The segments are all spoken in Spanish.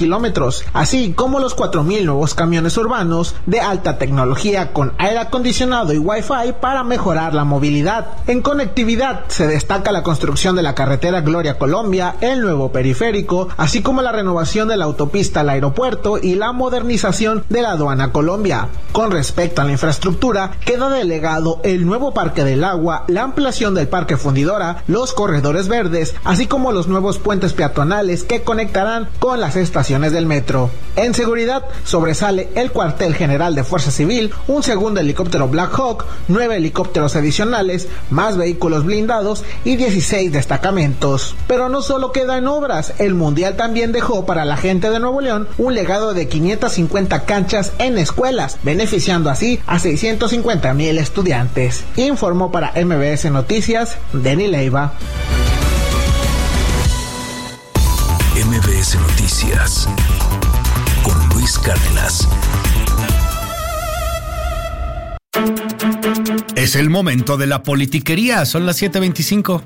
kilómetros, así como los 4,000 nuevos camiones urbanos de alta tecnología con aire acondicionado y Wi-Fi para mejorar la movilidad. En conectividad se destaca la construcción de la carretera Gloria Colombia, el nuevo periférico, así como la renovación de la autopista al aeropuerto y la modernización de la aduana Colombia. Con respecto a la infraestructura, queda delegado el nuevo Parque del Agua, la ampliación del Parque Fundidora, los corredores verdes, así como los nuevos puentes peatonales que conectarán con las estaciones del metro. En seguridad, sobresale el cuartel general de Fuerza Civil, un segundo helicóptero Black Hawk, 9 helicópteros adicionales, más vehículos blindados y 16 destacamentos. Pero no solo queda en obras, el Mundial también dejó para la gente de Nuevo León un legado de 550 canchas en escuelas, beneficiando así a 650,000 estudiantes. Informó para MBS Noticias, Denny Leiva. MBS Noticias con Luis Cárdenas. Es el momento de la politiquería, son las 7:25.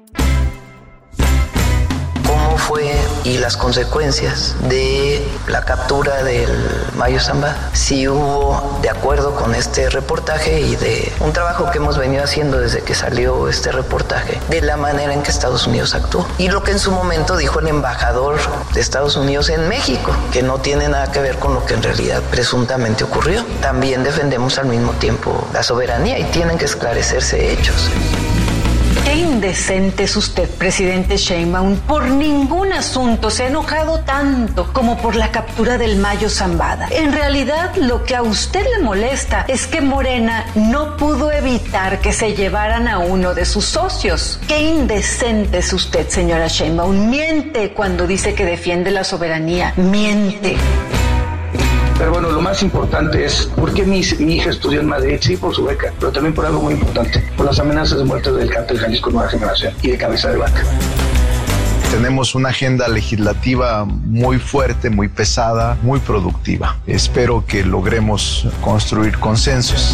¿Cómo fue y las consecuencias de la captura del Mayo Zambada? Si hubo, de acuerdo con este reportaje y de un trabajo que hemos venido haciendo desde que salió este reportaje, de la manera en que Estados Unidos actuó. Y lo que en su momento dijo el embajador de Estados Unidos en México, que no tiene nada que ver con lo que en realidad presuntamente ocurrió. También defendemos al mismo tiempo la soberanía y tienen que esclarecerse hechos. Qué indecente es usted, presidente Sheinbaum. Por ningún asunto se ha enojado tanto como por la captura del Mayo Zambada. En realidad, lo que a usted le molesta es que Morena no pudo evitar que se llevaran a uno de sus socios. Qué indecente es usted, señora Sheinbaum. Miente cuando dice que defiende la soberanía. Miente. Pero bueno, lo más importante es por qué mi hija estudió en Madrid, sí, por su beca, pero también por algo muy importante, por las amenazas de muerte del cártel Jalisco Nueva Generación y de Cabeza de Vaca. Tenemos una agenda legislativa muy fuerte, muy pesada, muy productiva. Espero que logremos construir consensos.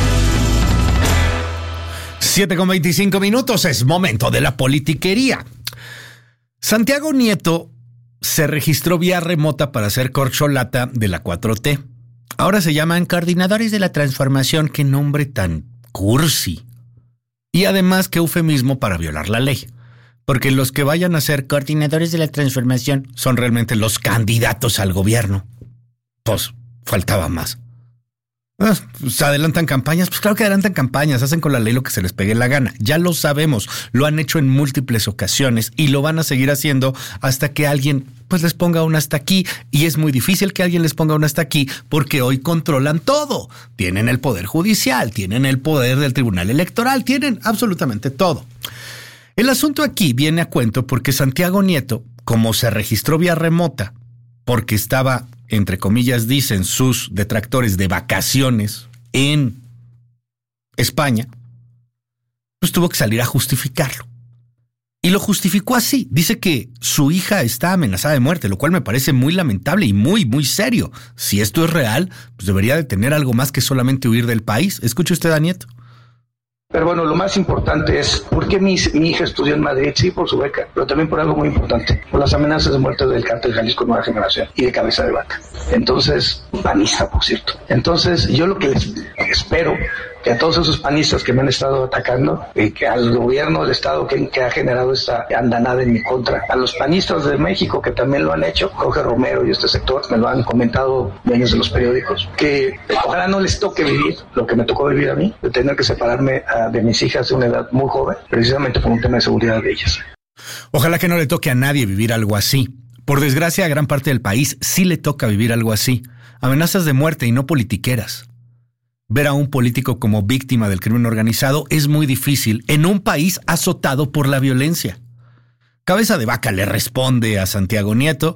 7:25, es momento de la politiquería. Santiago Nieto se registró vía remota para ser corcholata de la 4T. Ahora se llaman Coordinadores de la Transformación. Qué nombre tan cursi. Y además, qué eufemismo para violar la ley. Porque los que vayan a ser Coordinadores de la Transformación son realmente los candidatos al gobierno. Pues, faltaba más. ¿Se adelantan campañas? Pues claro que adelantan campañas, hacen con la ley lo que se les pegue la gana. Ya lo sabemos, lo han hecho en múltiples ocasiones y lo van a seguir haciendo hasta que alguien pues les ponga un hasta aquí. Y es muy difícil que alguien les ponga un hasta aquí porque hoy controlan todo. Tienen el poder judicial, tienen el poder del Tribunal Electoral, tienen absolutamente todo. El asunto aquí viene a cuento porque Santiago Nieto, como se registró vía remota, porque estaba, entre comillas, dicen sus detractores, de vacaciones en España, pues tuvo que salir a justificarlo. Y lo justificó así. Dice que su hija está amenazada de muerte, lo cual me parece muy lamentable y muy, muy serio. Si esto es real, pues debería de tener algo más que solamente huir del país. Escuche usted a Nieto. Pero bueno, lo más importante es por qué mi hija estudió en Madrid, sí, por su beca, pero también por algo muy importante, por las amenazas de muerte del cártel Jalisco Nueva Generación y de Cabeza de Vaca. Entonces, panista, por cierto. Entonces, yo lo que les espero, que a todos esos panistas que me han estado atacando, y que al gobierno del estado que ha generado esta andanada en mi contra, a los panistas de México que también lo han hecho, Jorge Romero y este sector, me lo han comentado dueños de los periódicos, que ojalá no les toque vivir lo que me tocó vivir a mí, de tener que separarme de mis hijas de una edad muy joven, precisamente por un tema de seguridad de ellas. Ojalá que no le toque a nadie vivir algo así. Por desgracia, a gran parte del país sí le toca vivir algo así. Amenazas de muerte y no politiqueras. Ver a un político como víctima del crimen organizado es muy difícil en un país azotado por la violencia. Cabeza de Vaca le responde a Santiago Nieto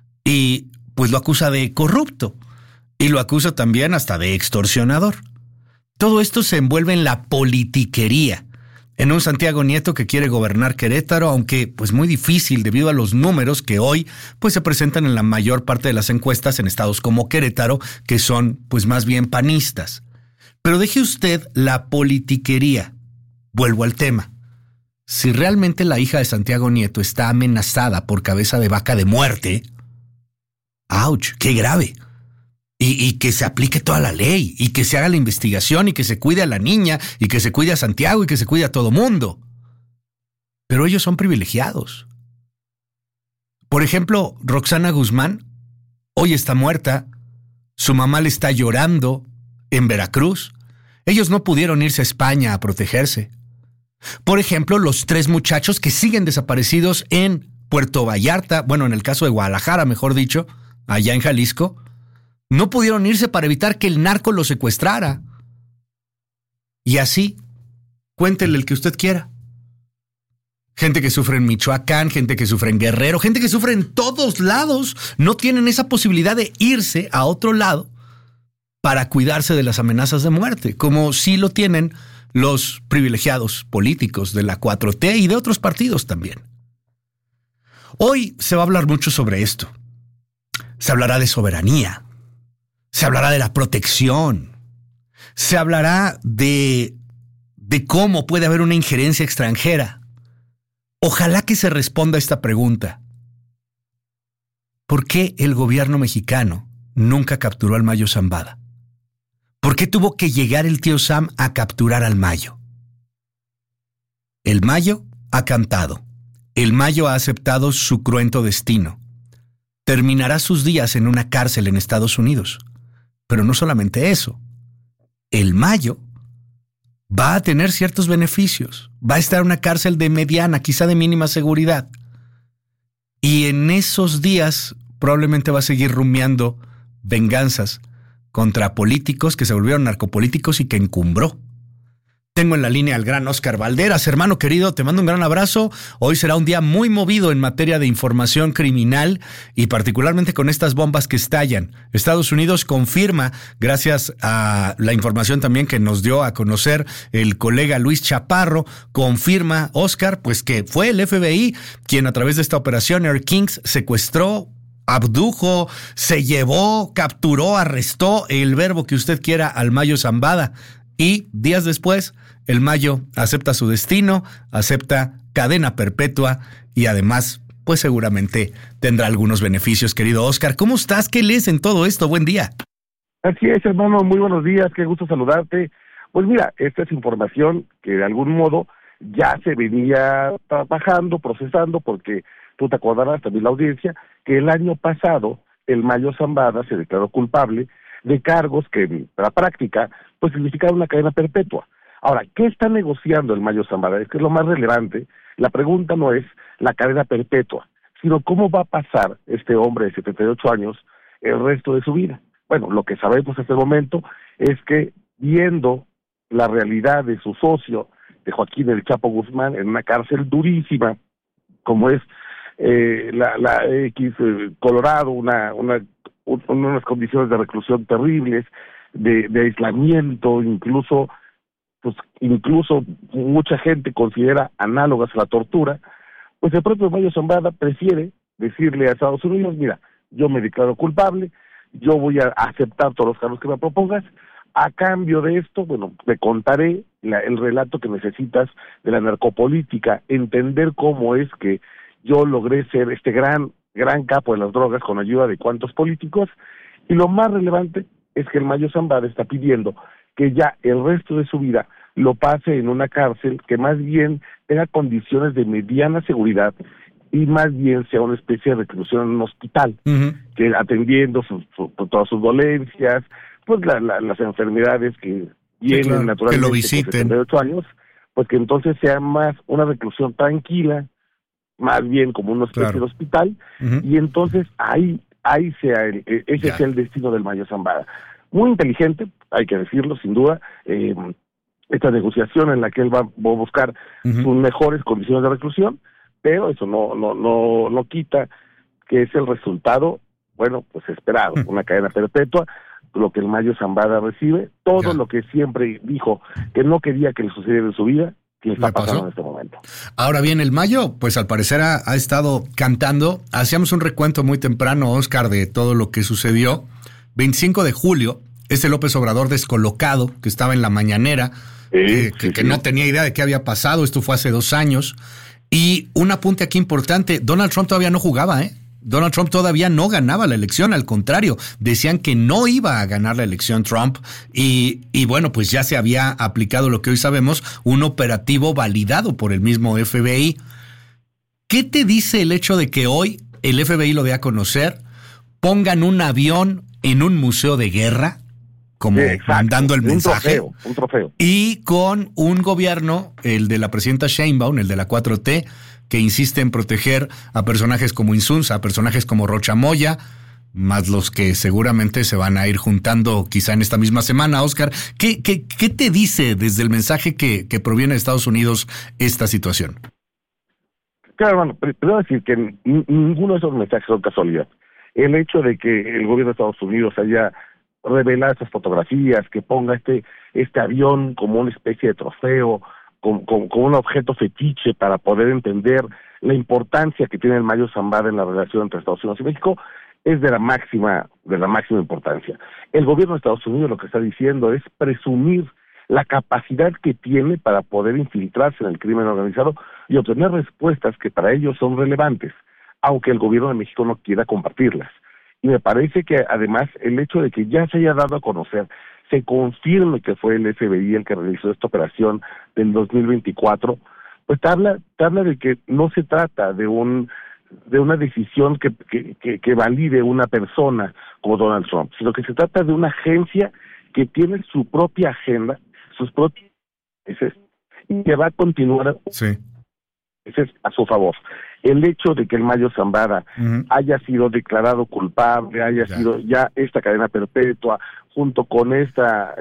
y pues lo acusa de corrupto y lo acusa también hasta de extorsionador. Todo esto se envuelve en la politiquería, en un Santiago Nieto que quiere gobernar Querétaro, aunque pues muy difícil debido a los números que hoy pues se presentan en la mayor parte de las encuestas en estados como Querétaro, que son pues más bien panistas. Pero deje usted la politiquería. Vuelvo al tema. Si realmente la hija de Santiago Nieto está amenazada por Cabeza de Vaca de muerte, ouch, qué grave. Y que se aplique toda la ley, y que se haga la investigación, y que se cuide a la niña, y que se cuide a Santiago, y que se cuide a todo mundo. Pero ellos son privilegiados. Por ejemplo, Roxana Guzmán hoy está muerta, su mamá le está llorando en Veracruz. Ellos no pudieron irse a España a protegerse. Por ejemplo, los 3 muchachos que siguen desaparecidos en Puerto Vallarta, bueno, en el caso de Guadalajara, mejor dicho, allá en Jalisco, no pudieron irse para evitar que el narco los secuestrara. Y así, cuéntele el que usted quiera. Gente que sufre en Michoacán, gente que sufre en Guerrero, gente que sufre en todos lados, no tienen esa posibilidad de irse a otro lado para cuidarse de las amenazas de muerte, como sí lo tienen los privilegiados políticos de la 4T y de otros partidos también. Hoy se va a hablar mucho sobre esto. Se hablará de soberanía. Se hablará de la protección. Se hablará de cómo puede haber una injerencia extranjera. Ojalá que se responda a esta pregunta. ¿Por qué el gobierno mexicano nunca capturó al Mayo Zambada? ¿Por qué tuvo que llegar el tío Sam a capturar al Mayo? El Mayo ha cantado. El Mayo ha aceptado su cruento destino. Terminará sus días en una cárcel en Estados Unidos. Pero no solamente eso. El Mayo va a tener ciertos beneficios. Va a estar en una cárcel de mediana, quizá de mínima seguridad. Y en esos días probablemente va a seguir rumiando venganzas contra políticos que se volvieron narcopolíticos y que encumbró. Tengo en la línea al gran Óscar Valderas. Hermano querido, te mando un gran abrazo. Hoy será un día muy movido en materia de información criminal y particularmente con estas bombas que estallan. Estados Unidos confirma, gracias a la información también que nos dio a conocer el colega Luis Chaparro, confirma, Óscar, pues que fue el FBI quien a través de esta operación Air Kings secuestró, abdujo, se llevó, capturó, arrestó, el verbo que usted quiera, al Mayo Zambada. Y días después, el Mayo acepta su destino, acepta cadena perpetua y además, pues seguramente tendrá algunos beneficios, querido Óscar. ¿Cómo estás? ¿Qué lees en todo esto? Buen día. Así es, hermano. Muy buenos días. Qué gusto saludarte. Pues mira, esta es información que de algún modo ya se venía trabajando, procesando, porque tú te acordarás también la audiencia, que el año pasado el Mayo Zambada se declaró culpable de cargos que en la práctica pues significaban una cadena perpetua. Ahora, ¿qué está negociando el Mayo Zambada? Es que es lo más relevante. La pregunta no es la cadena perpetua, sino cómo va a pasar este hombre de 78 años el resto de su vida. Bueno, lo que sabemos hasta el momento es que, viendo la realidad de su socio, de Joaquín El Chapo Guzmán, en una cárcel durísima, como es la X Colorado, unas condiciones de reclusión terribles, de aislamiento, incluso mucha gente considera análogas a la tortura, pues el propio Mayo Zambada prefiere decirle a Estados Unidos: mira, yo me declaro culpable, yo voy a aceptar todos los cargos que me propongas, a cambio de esto, bueno, te contaré el relato que necesitas de la narcopolítica, entender cómo es que yo logré ser este gran capo de las drogas con ayuda de cuantos políticos, y lo más relevante es que el Mayo Zambada está pidiendo que ya el resto de su vida lo pase en una cárcel que más bien tenga condiciones de mediana seguridad y más bien sea una especie de reclusión en un hospital, que atendiendo todas sus dolencias, pues las enfermedades que vienen naturalmente, que lo visiten, con 78 años, pues que entonces sea más una reclusión tranquila, más bien como una especie de hospital, y entonces ahí sea ese es el destino del Mayo Zambada. Muy inteligente, hay que decirlo, sin duda, esta negociación en la que él va a buscar sus mejores condiciones de reclusión, pero eso no quita que es el resultado, bueno, pues esperado, una cadena perpetua, lo que el Mayo Zambada recibe, todo lo que siempre dijo que no quería que le sucediera en su vida, que está pasando en este momento. Ahora bien, el Mayo, pues al parecer ha estado cantando. Hacíamos un recuento muy temprano, Óscar, de todo lo que sucedió. 25 de julio, López Obrador descolocado, que estaba en la mañanera, que no tenía idea de qué había pasado. Esto fue hace 2 años. Y un apunte aquí importante, Donald Trump todavía no jugaba, Donald Trump todavía no ganaba la elección, al contrario, decían que no iba a ganar la elección Trump y bueno, pues ya se había aplicado lo que hoy sabemos, un operativo validado por el mismo FBI. ¿Qué te dice el hecho de que hoy el FBI lo dé a conocer, pongan un avión en un museo de guerra, como mandando el mensaje, un trofeo, y con un gobierno, el de la presidenta Sheinbaum, el de la 4T, que insiste en proteger a personajes como Insunza, a personajes como Rocha Moya, más los que seguramente se van a ir juntando quizá en esta misma semana? Oscar, ¿qué te dice desde el mensaje que proviene de Estados Unidos esta situación? Claro, bueno, primero decir que ninguno de esos mensajes son casualidad. El hecho de que el gobierno de Estados Unidos haya revelado esas fotografías, que ponga este avión como una especie de trofeo, como un objeto fetiche para poder entender la importancia que tiene el Mayo Zambada en la relación entre Estados Unidos y México, es de la máxima importancia. El gobierno de Estados Unidos lo que está diciendo es presumir la capacidad que tiene para poder infiltrarse en el crimen organizado y obtener respuestas que para ellos son relevantes, aunque el gobierno de México no quiera compartirlas. Y me parece que además el hecho de que ya se haya dado a conocer, se confirme que fue el FBI el que realizó esta operación del 2024, pues te habla de que no se trata de una decisión que valide una persona como Donald Trump, sino que se trata de una agencia que tiene su propia agenda, sus propios intereses, y que va a continuar a su favor. El hecho de que el Mayo Zambada haya sido declarado culpable, haya sido ya esta cadena perpetua, junto con esta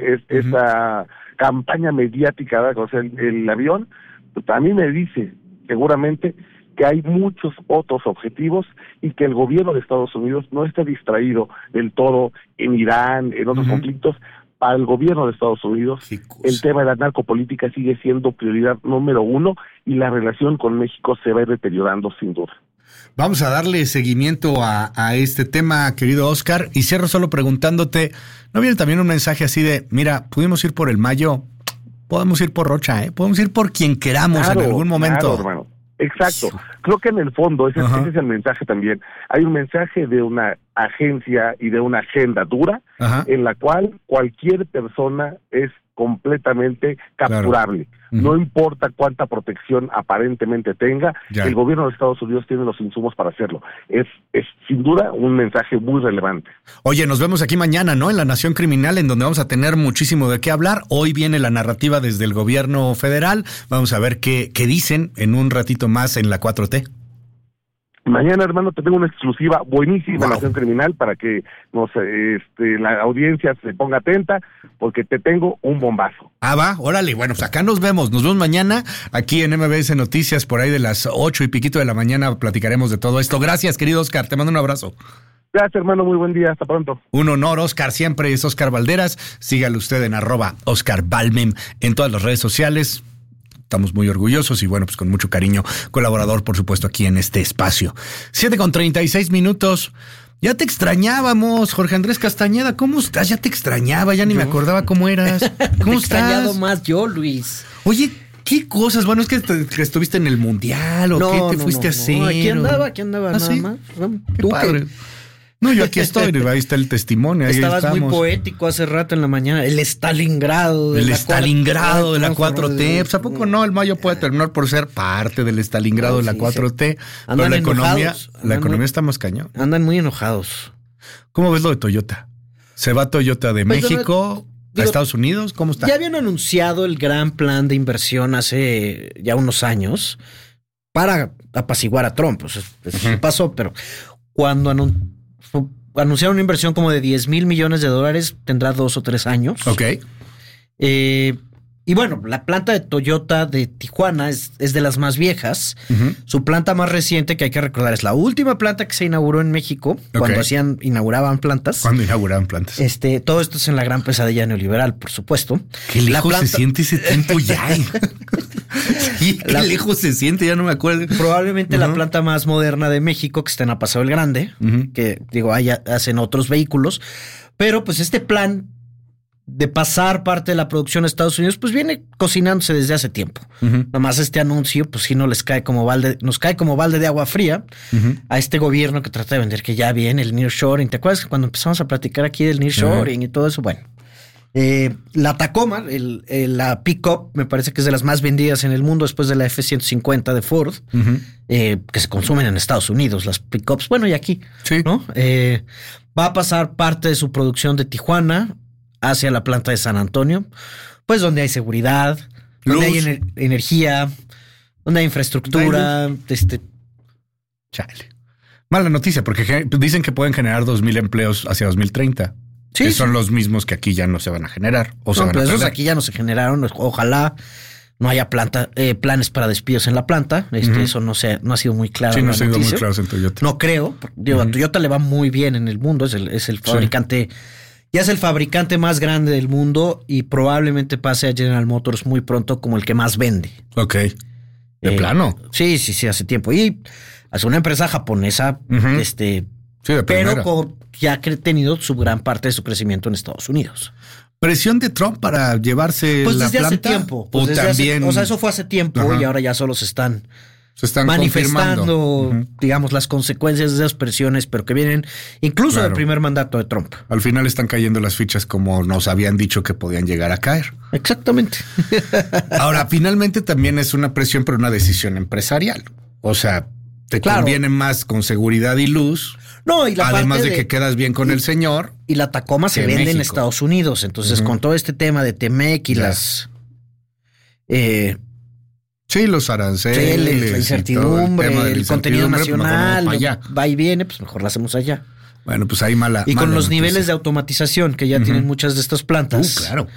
campaña mediática, o sea, el avión, pues a mí me dice seguramente que hay muchos otros objetivos y que el gobierno de Estados Unidos no está distraído del todo en Irán, en otros conflictos. Para el gobierno de Estados Unidos, el tema de la narcopolítica sigue siendo prioridad número 1 y la relación con México se va a ir deteriorando sin duda. Vamos a darle seguimiento a este tema, querido Oscar, y cierro solo preguntándote, ¿no viene también un mensaje así de, mira, pudimos ir por el Mayo, podemos ir por Rocha, podemos ir por quien queramos en algún momento? Claro, hermano. Exacto. Creo que en el fondo ese es el mensaje también. Hay un mensaje de una agencia y de una agenda dura en la cual cualquier persona es completamente capturable. Claro. No importa cuánta protección aparentemente tenga, el gobierno de Estados Unidos tiene los insumos para hacerlo. Es sin duda un mensaje muy relevante. Oye, nos vemos aquí mañana, ¿no? En La Nación Criminal, en donde vamos a tener muchísimo de qué hablar. Hoy viene la narrativa desde el gobierno federal. Vamos a ver qué dicen en un ratito más en la 4T. Mañana, hermano, te tengo una exclusiva buenísima en Nación Criminal para que la audiencia se ponga atenta, porque te tengo un bombazo. Va, órale, bueno, pues acá nos vemos mañana, aquí en MBS Noticias, por ahí de las 8 y piquito de la mañana platicaremos de todo esto. Gracias, querido Oscar, te mando un abrazo. Gracias, hermano, muy buen día, hasta pronto. Un honor, Oscar, siempre es Oscar Valderas, sígale usted en @OscarValmem en todas las redes sociales. Estamos muy orgullosos y bueno, pues con mucho cariño, colaborador, por supuesto, aquí en este espacio. 7:36. Ya te extrañábamos, Jorge Andrés Castañeda. ¿Cómo estás? Ya te extrañaba, ya ni me acordaba cómo eras. ¿Cómo estás? Extrañado más yo, Luis. Oye, ¿qué cosas? Bueno, es que estuviste en el Mundial o qué te fuiste a hacer. No, aquí andaba nada ¿sí? más. Qué padre. No, yo aquí estoy, ahí está el testimonio. Estabas muy poético hace rato en la mañana. El Stalingrado de la 4T. Pues, ¿a poco no? El Mayo puede terminar por ser parte del Stalingrado de la 4T. Pero la economía está más cañón. Andan muy enojados. ¿Cómo ves lo de Toyota? ¿Se va Toyota de México a Estados Unidos? ¿Cómo está? Ya habían anunciado el gran plan de inversión hace ya unos años para apaciguar a Trump. Pues eso pasó, pero cuando anunciaron una inversión como de $10,000 millones, tendrá 2 o 3 años. Ok. Y bueno, la planta de Toyota de Tijuana es de las más viejas. Su planta más reciente, que hay que recordar, es la última planta que se inauguró en México, cuando inauguraban plantas. Todo esto es en la gran pesadilla neoliberal, por supuesto. Qué lejos se siente ese tiempo ya. Sí, qué lejos se siente, ya no me acuerdo. Probablemente la planta más moderna de México, que está en Paseo el Grande, que hacen otros vehículos. Pero pues este plan de pasar parte de la producción a Estados Unidos, pues viene cocinándose desde hace tiempo. Nomás este anuncio, pues sí, nos cae como balde de agua fría a este gobierno que trata de vender que ya viene el nearshoring. ¿Te acuerdas que cuando empezamos a platicar aquí del nearshoring y todo eso? Bueno, la Tacoma, la pick-up, me parece que es de las más vendidas en el mundo después de la F-150 de Ford, que se consumen en Estados Unidos, las pick-ups, bueno, y aquí, ¿no? Va a pasar parte de su producción de Tijuana hacia la planta de San Antonio, pues donde hay seguridad, donde hay energía, donde hay infraestructura. Chale. Mala noticia, porque dicen que pueden generar 2,000 empleos hacia 2030. Sí, que son los mismos que aquí ya no se van a generar. O se van a esos aquí ya no se generaron. Ojalá no haya planes para despidos en la planta. Eso no ha sido muy claro. Sí, no ha sido muy claro en Toyota. No creo. A Toyota le va muy bien en el mundo. Es el fabricante, ya es el fabricante más grande del mundo y probablemente pase a General Motors muy pronto como el que más vende. Ok. ¿De plano? Sí, hace tiempo. Y es una empresa japonesa, pero que ha tenido su gran parte de su crecimiento en Estados Unidos. ¿Presión de Trump para llevarse pues la desde planta? Hace tiempo. Pues eso fue hace tiempo y ahora ya solo se están manifestando, digamos, las consecuencias de esas presiones, pero que vienen incluso del primer mandato de Trump. Al final están cayendo las fichas como nos habían dicho que podían llegar a caer. Exactamente. Ahora, finalmente también es una presión, pero una decisión empresarial. O sea, te conviene más con seguridad y luz. No, y además de que quedas bien con el señor. Y la Tacoma se vende en Estados Unidos. Entonces, con todo este tema de Temec y las... sí, los aranceles. La incertidumbre, el contenido nacional, va y viene, pues mejor lo hacemos allá. Bueno, pues ahí mala. Y con los noticia. niveles de automatización que ya tienen muchas de estas plantas. Claro.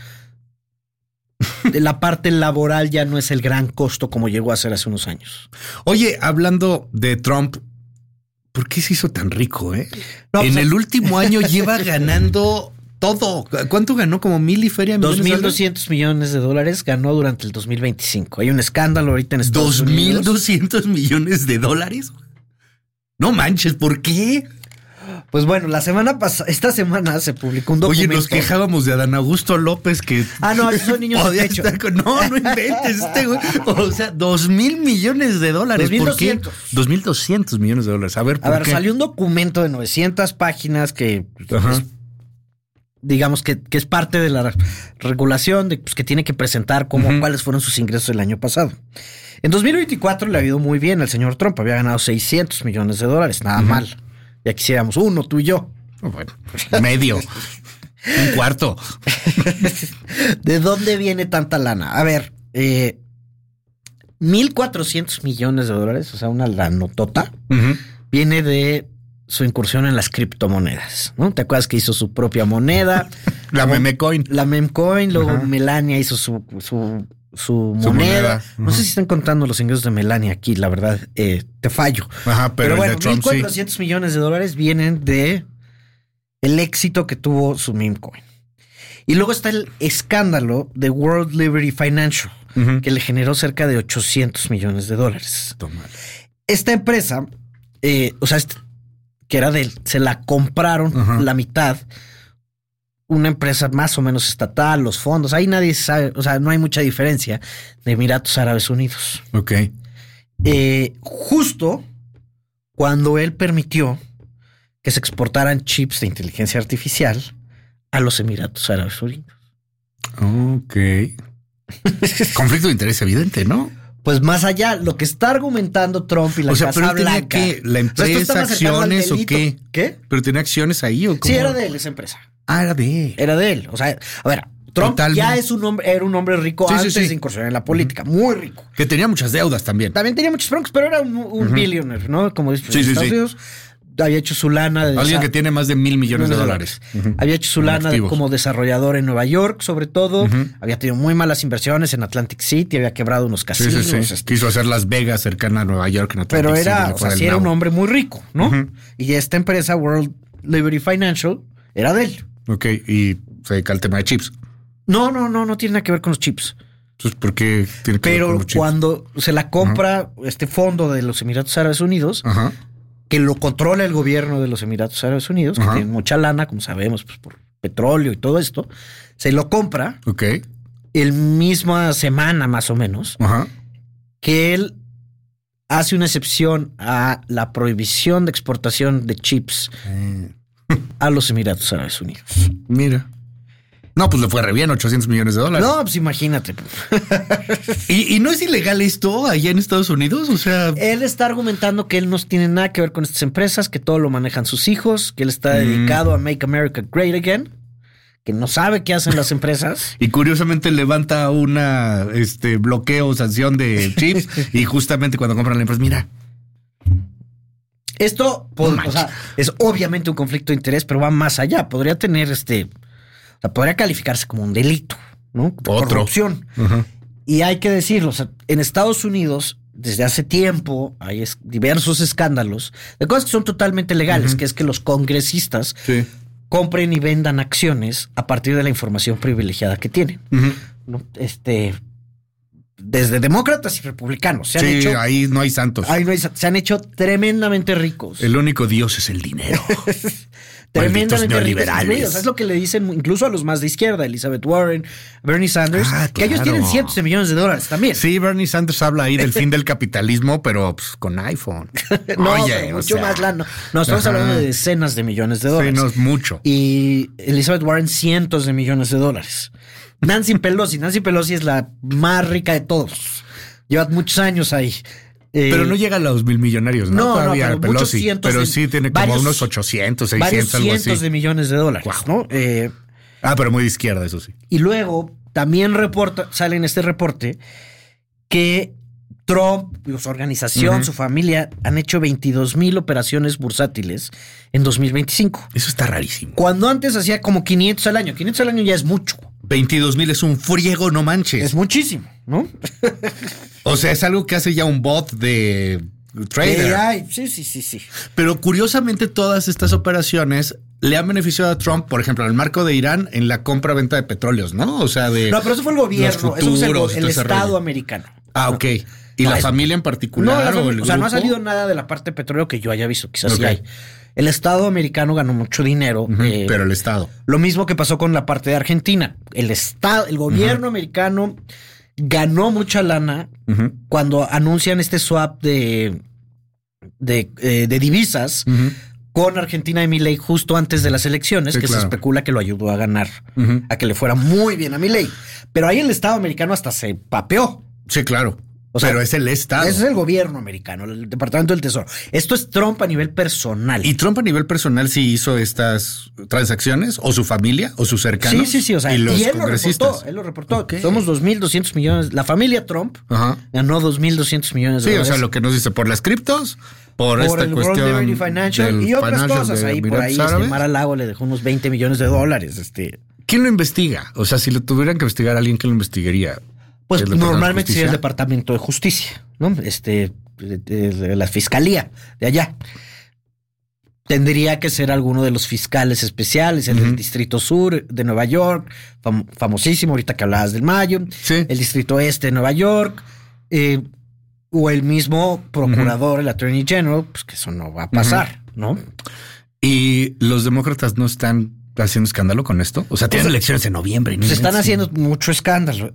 La parte laboral ya no es el gran costo como llegó a ser hace unos años. Oye, hablando de Trump, ¿por qué se hizo tan rico, en el último año lleva ganando todo. ¿Cuánto ganó? ¿Como 1,000 y feria? 2,200 millones de dólares ganó durante el 2025. Hay un escándalo ahorita en Estados Unidos. 2,200 millones de dólares. No manches, ¿por qué? Pues bueno, esta semana se publicó un documento. Oye, nos quejábamos de Adán Augusto López que... no, son niños de pecho. No inventes güey. O sea, 2,000 millones de dólares. 2,200. 2,200 millones de dólares. A ver, ¿por qué? Salió un documento de 900 páginas que... digamos que es parte de la regulación que tiene que presentar cuáles fueron sus ingresos el año pasado. En 2024 le ha ido muy bien al señor Trump. Había ganado 600 millones de dólares. Nada mal. Ya quisiéramos uno, tú y yo. Bueno, medio. Un cuarto. ¿De dónde viene tanta lana? A ver, 1,400 millones de dólares, o sea, una lanotota, viene de su incursión en las criptomonedas, ¿no? ¿Te acuerdas que hizo su propia moneda? La memecoin. La memecoin, luego Melania hizo su moneda. No sé si están contando los ingresos de Melania aquí, la verdad, te fallo. Pero bueno, el de Trump, 1,400 millones de dólares vienen de el éxito que tuvo su meme coin. Y luego está el escándalo de World Liberty Financial, que le generó cerca de 800 millones de dólares. Toma. Esta empresa, que era de él, se la compraron la mitad. Una empresa más o menos estatal, los fondos, ahí nadie sabe, o sea, no hay mucha diferencia de Emiratos Árabes Unidos. Ok. Justo cuando él permitió que se exportaran chips de inteligencia artificial a los Emiratos Árabes Unidos. Ok. Conflicto de interés evidente, ¿no? Pues más allá, lo que está argumentando Trump y la Casa Blanca. Que ¿la empresa, acciones o qué? ¿Qué? ¿Pero tenía acciones ahí o cómo? Sí, era de él esa empresa. Era de él. Era de él. O sea, a ver, Trump ya era un hombre rico antes de incursionar en la política. Muy rico. Que tenía muchas deudas también. También tenía muchos broncos, pero era un billionaire, ¿no? Como dicen en Estados Unidos. Había hecho su lana. Alguien que tiene más de 1,000 millones de dólares. Había hecho su lana como desarrollador en Nueva York, sobre todo. Había tenido muy malas inversiones en Atlantic City. Había quebrado unos casinos. Quiso hacer Las Vegas cercana a Nueva York. En Atlantic City, era un hombre muy rico, ¿no? Y esta empresa, World Liberty Financial, era de él. Ok, y se dedica al tema de chips. No tiene nada que ver con los chips. Entonces, ¿por qué tiene que ver con los chips? Pero cuando se la compra este fondo de los Emiratos Árabes Unidos, que lo controla el gobierno de los Emiratos Árabes Unidos, que tienen mucha lana, como sabemos, pues por petróleo y todo esto, se lo compra. Ok. El misma semana, más o menos, que él hace una excepción a la prohibición de exportación de chips a los Emiratos Árabes Unidos. Mira. No, pues le fue re bien, $800 millones. No, pues imagínate. ¿Y no es ilegal esto allá en Estados Unidos? O sea... Él está argumentando que él no tiene nada que ver con estas empresas, que todo lo manejan sus hijos, que él está dedicado a Make America Great Again, que no sabe qué hacen las empresas. Y curiosamente levanta una bloqueo, sanción de chips y justamente cuando compran la empresa, mira. Esto o sea, es obviamente un conflicto de interés, pero va más allá. Podría tener o sea, podría calificarse como un delito, ¿no? De corrupción. Y hay que decirlo, o sea, en Estados Unidos, desde hace tiempo, hay diversos escándalos de cosas que son totalmente legales, que es que los congresistas compren y vendan acciones a partir de la información privilegiada que tienen. ¿No? Desde demócratas y republicanos. Ahí no hay santos. Se han hecho tremendamente ricos. El único Dios es el dinero. Tremendamente ricos. Es lo que le dicen incluso a los más de izquierda, Elizabeth Warren, Bernie Sanders, que ellos tienen cientos de millones de dólares también. Sí, Bernie Sanders habla ahí del fin del capitalismo, pero pues, con iPhone. Oye, mucho más lana. No, estamos hablando de decenas de millones de dólares. Sí, no es mucho. Y Elizabeth Warren, cientos de millones de dólares. Nancy Pelosi es la más rica de todos. Lleva muchos años ahí. Pero no llega a los 1,000 millonarios, ¿no? Todavía pero Pelosi. Pero sí tiene como unos 800, 600, varios algo así. Cientos de millones de dólares, ¿no? Pero muy de izquierda, eso sí. Y luego también sale en este reporte que Trump, su organización, su familia, han hecho 22,000 operaciones bursátiles en 2025. Eso está rarísimo. Cuando antes hacía como 500 al año. 500 al año ya es mucho. 22,000 es un friego, no manches. Es muchísimo, ¿no? O sea, es algo que hace ya un bot de trader. Sí. Pero curiosamente todas estas operaciones le han beneficiado a Trump, por ejemplo, en el marco de Irán, en la compra-venta de petróleos, ¿no? O sea, de... No, pero eso fue el gobierno, eso fue el Estado americano. Ok. ¿Y la familia en particular? No ha salido nada de la parte de petróleo que yo haya visto, quizás sí hay. El Estado americano ganó mucho dinero. Pero el Estado. Lo mismo que pasó con la parte de Argentina. El gobierno americano ganó mucha lana cuando anuncian este swap de divisas con Argentina y Milei justo antes de las elecciones, se especula que lo ayudó a ganar, a que le fuera muy bien a Milei. Pero ahí el Estado americano hasta se papeó. Sí, claro. Pero es el Estado. Ese es el gobierno americano, el Departamento del Tesoro. Esto es Trump a nivel personal. ¿Y Trump a nivel personal sí hizo estas transacciones? ¿O su familia? ¿O sus cercanos? Sí. O sea, y los congresistas. Él lo reportó. Okay. Somos 2,200 millones. La familia Trump ganó 2,200 millones de dólares. Sí, o sea, lo que nos dice por las criptos, por esta el cuestión World Revenue Financial y otras cosas. Por ahí Mar-a-Lago le dejó unos 20 millones de dólares. ¿Quién lo investiga? O sea, si lo tuvieran que investigar a alguien, ¿quién lo investigaría? Pues normalmente sería el Departamento de Justicia, ¿no? De la Fiscalía de allá. Tendría que ser alguno de los fiscales especiales, el del Distrito Sur de Nueva York, famosísimo, ahorita que hablabas del Mayo, el Distrito Este de Nueva York, o el mismo procurador, el Attorney General, pues que eso no va a pasar, ¿no? Y los demócratas no están haciendo escándalo con esto. O sea, tienen elecciones en noviembre. Se están haciendo mucho escándalo.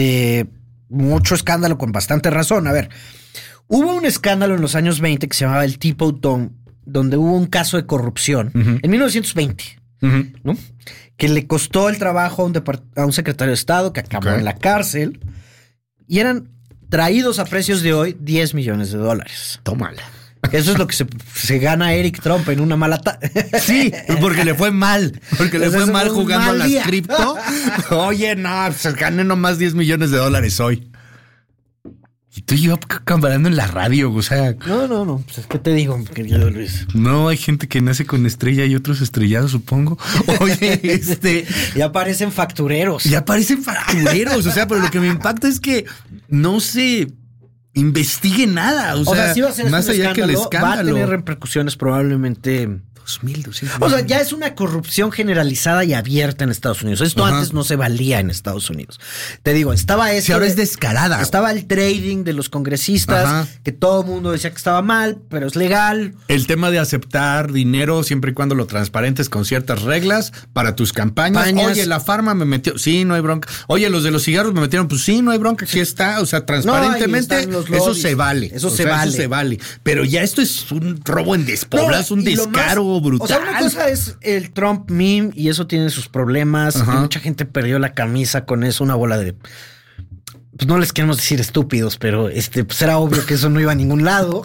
Mucho escándalo con bastante razón. A ver, hubo un escándalo en los años 20 que se llamaba el Tipo Dome, donde hubo un caso de corrupción en 1920, ¿no? Que le costó el trabajo a un secretario de Estado que acabó en la cárcel y eran traídos a precios de hoy $10 millones. Tómala. Eso es lo que se gana Eric Trump en una mala Sí, porque le fue mal. Porque le fue mal jugando a las cripto. Oye, no, pues gané nomás $10 millones hoy. Y tú y yo cambiando en la radio, o sea... No. Pues, ¿qué te digo, querido Luis? No, hay gente que nace con estrella y otros estrellados, supongo. Oye, Ya parecen factureros. O sea, pero lo que me impacta es que no se investigue nada. O sea, sí va a ser más allá que el escándalo. Va a tener repercusiones probablemente 2,200. O sea, ya es una corrupción generalizada y abierta en Estados Unidos. Esto antes no se valía en Estados Unidos. Te digo, estaba Si ahora es descarada. Estaba el trading de los congresistas, que todo el mundo decía que estaba mal, pero es legal. El tema de aceptar dinero siempre y cuando lo transparentes con ciertas reglas para tus campañas. Oye, la farma me metió, sí, no hay bronca. Oye, los de los cigarros me metieron, pues sí, no hay bronca, aquí está. O sea, transparentemente, eso se vale. Eso se vale. Pero ya esto es un robo en despoblas, un descaro brutal. O sea, una cosa es el Trump meme y eso tiene sus problemas. Y mucha gente perdió la camisa con eso, una bola de... Pues no les queremos decir estúpidos, pero pues era obvio que eso no iba a ningún lado.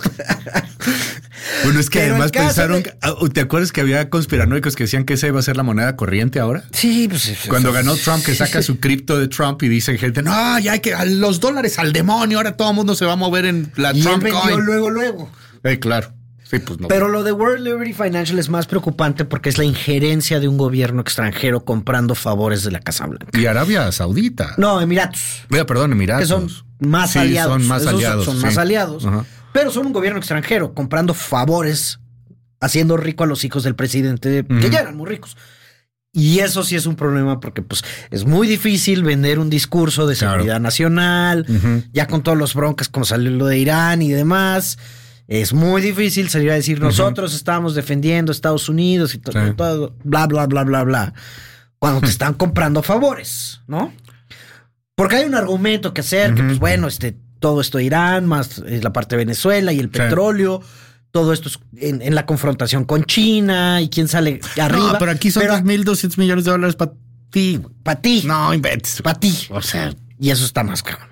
Bueno, es que pero además pensaron... ¿Te acuerdas que había conspiranoicos que decían que esa iba a ser la moneda corriente ahora? Sí, pues... Cuando ganó Trump, que saca su cripto de Trump y dicen gente, no, ya hay que... los dólares al demonio, ahora todo el mundo se va a mover en la Trump coin. Luego. Claro. Sí, pues no. Pero lo de World Liberty Financial es más preocupante porque es la injerencia de un gobierno extranjero comprando favores de la Casa Blanca. Y Arabia Saudita. No, Emiratos. Perdón, Emiratos. Que son más aliados. Son más aliados. Son más aliados. Pero son un gobierno extranjero comprando favores, haciendo rico a los hijos del presidente, que ya eran muy ricos. Y eso sí es un problema porque pues es muy difícil vender un discurso de seguridad nacional, ya con todos los broncas como salió lo de Irán y demás. Es muy difícil salir a decir nosotros estamos defendiendo a Estados Unidos y todo, bla, bla, bla, bla, bla, cuando te están comprando favores, ¿no? Porque hay un argumento que hacer, que pues bueno, todo esto de Irán, más la parte de Venezuela y el petróleo, todo esto es en la confrontación con China y quién sale arriba. No, pero aquí son 2,200 millones de dólares para ti. Para ti. No inventes. Para ti. O sea, y eso está más cabrón.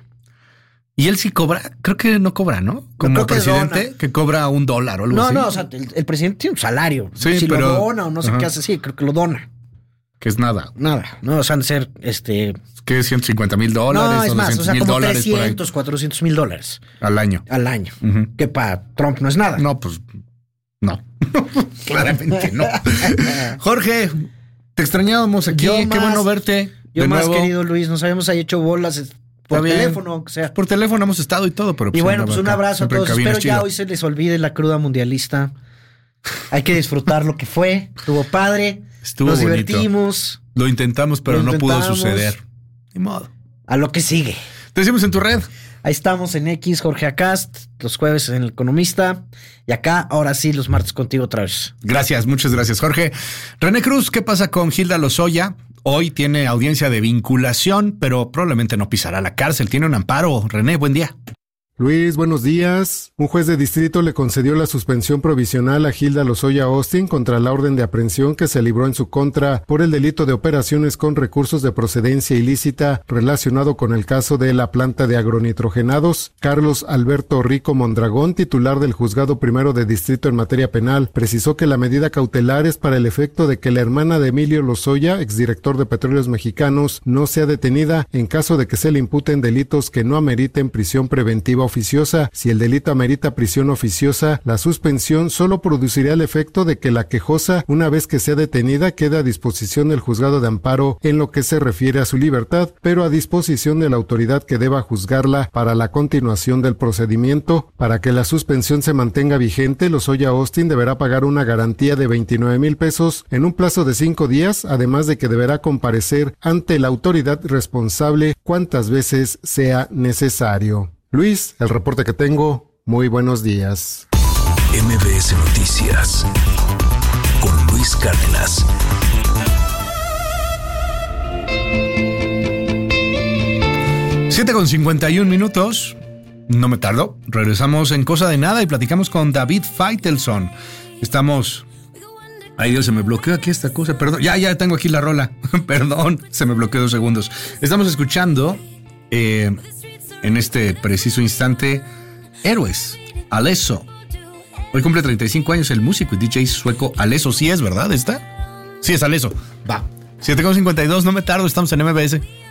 Y él sí cobra, creo que no cobra, ¿no? Como presidente, que cobra $1 o algo así. No, o sea, el presidente tiene un salario. Sí, si pero... lo dona o no sé qué hace, sí, creo que lo dona. Que es nada. Nada, no, o sea, han de ser, ¿Qué? $150,000. No, es más, o sea, como $300,000 $400,000. Al año. Que para Trump no es nada. No, pues, no. Claramente no. Jorge, te extrañábamos aquí. Qué bueno verte. Yo más, querido Luis, nos habíamos ahí hecho bolas... Por teléfono, aunque sea. Por teléfono hemos estado y todo, pero... Y bueno, pues un abrazo a todos. Espero ya hoy se les olvide la cruda mundialista. Hay que disfrutar lo que fue. Estuvo padre. Nos divertimos. Lo intentamos, pero no pudo suceder. Ni modo. A lo que sigue. Te decimos en tu red. Ahí estamos en X, Jorge Acast, los jueves en El Economista. Y acá, ahora sí, los martes contigo otra vez. Gracias, muchas gracias, Jorge. René Cruz, ¿qué pasa con Hilda Lozoya? Hoy tiene audiencia de vinculación, pero probablemente no pisará la cárcel. Tiene un amparo. René, buen día. Luis, buenos días. Un juez de distrito le concedió la suspensión provisional a Hilda Lozoya Austin contra la orden de aprehensión que se libró en su contra por el delito de operaciones con recursos de procedencia ilícita relacionado con el caso de la planta de agronitrogenados. Carlos Alberto Rico Mondragón, titular del Juzgado Primero de Distrito en materia penal, precisó que la medida cautelar es para el efecto de que la hermana de Emilio Lozoya, exdirector de Petróleos Mexicanos, no sea detenida en caso de que se le imputen delitos que no ameriten prisión preventiva oficiosa. Si el delito amerita prisión oficiosa, la suspensión solo producirá el efecto de que la quejosa, una vez que sea detenida, quede a disposición del juzgado de amparo en lo que se refiere a su libertad, pero a disposición de la autoridad que deba juzgarla para la continuación del procedimiento. Para que la suspensión se mantenga vigente, Lozoya Austin deberá pagar una garantía de 29,000 pesos en un plazo de 5 días, además de que deberá comparecer ante la autoridad responsable cuantas veces sea necesario. Luis, el reporte que tengo, muy buenos días. MBS Noticias con Luis Cárdenas. Con 51 minutos. No me tardo. Regresamos en cosa de nada y platicamos con David Feitelson. Estamos... Ay, Dios, se me bloqueó aquí esta cosa. Perdón, ya tengo aquí la rola. Perdón, se me bloqueó 2 segundos. Estamos escuchando en este preciso instante Héroes, Alesso. Hoy cumple 35 años el músico y DJ sueco Alesso. ¿Sí es verdad esta? Sí es Alesso. Va. 7:52, no me tardo, estamos en MBS.